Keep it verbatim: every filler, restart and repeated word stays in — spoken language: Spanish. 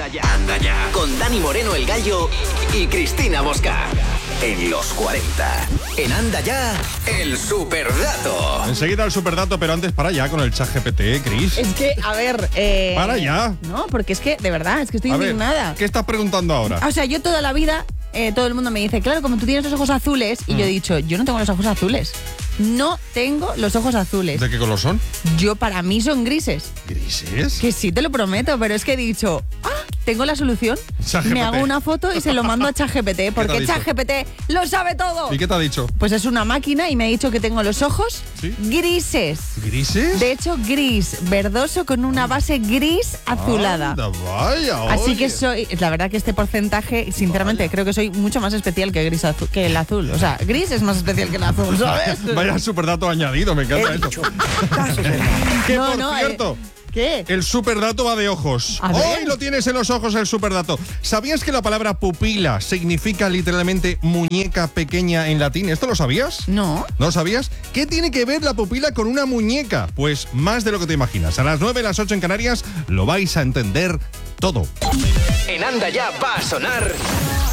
ya, anda ya. Con Dani Moreno el Gallo y Cristina Bosca. En los cuarenta. En Anda Ya, el superdato. Enseguida el superdato, pero antes para ya con el ChatGPT, Cris. Es que, a ver... Eh, para ya. No, porque es que, de verdad, es que estoy A ver, indignada. ¿qué estás preguntando ahora? O sea, yo toda la vida, eh, todo el mundo me dice, claro, como tú tienes los ojos azules, y Mm. yo he dicho, yo no tengo los ojos azules. No tengo los ojos azules. ¿De qué color son? Yo, para mí, son grises. ¿Grises? Que sí, te lo prometo, pero es que he dicho, ah, tengo la solución. ChatGPT. Me hago una foto y se lo mando a ChatGPT, porque dicho? ChatGPT lo sabe todo. ¿Y qué te ha dicho? Pues es una máquina y me ha dicho que tengo los ojos ¿Sí? grises. ¿Grises? De hecho, gris, verdoso con una base gris azulada. Anda, vaya, Así oye. que soy, la verdad que este porcentaje, sinceramente, Vaya. creo que soy mucho más especial que gris azul, que el azul. O sea, gris es más especial que el azul, ¿sabes? Vaya superdato añadido, me encanta esto. Que No, por no, eh, cierto, ¿Qué? el superdato va de ojos. A ver. Hoy lo tienes en los ojos el superdato. ¿Sabías que la palabra pupila significa literalmente muñeca pequeña en latín? ¿Esto lo sabías? No. ¿No lo sabías? ¿Qué tiene que ver la pupila con una muñeca? Pues más de lo que te imaginas. A las nueve, las ocho en Canarias, lo vais a entender todo. En Anda Ya va a sonar...